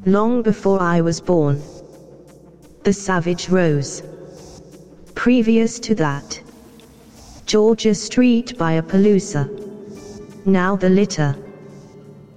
long before I was born. The Savage Rose. Previous to that, Georgia Street by Appaloosa. Now the litter.